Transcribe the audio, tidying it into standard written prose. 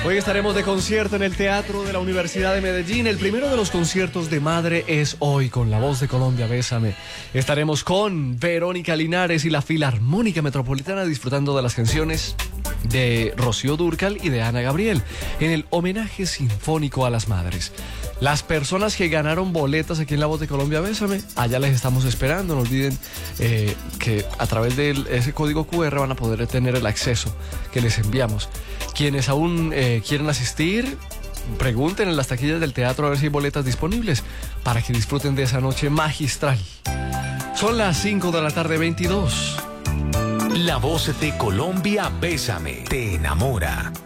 Hoy estaremos de concierto en el Teatro de la Universidad de Medellín. El primero de los conciertos de Madre es hoy con La Voz de Colombia, Bésame. Estaremos con Verónica Linares y la Filarmónica Metropolitana disfrutando de las canciones de Rocío Dúrcal y de Ana Gabriel en el homenaje sinfónico a las madres. Las personas que ganaron boletas aquí en La Voz de Colombia, Bésame, allá les estamos esperando. No olviden que a través de ese código QR van a poder tener el acceso que les enviamos. Quienes aún quieren asistir, pregunten en las taquillas del teatro a ver si hay boletas disponibles para que disfruten de esa noche magistral. Son las 5 de la tarde, 22. La Voz de Colombia, Bésame, te enamora.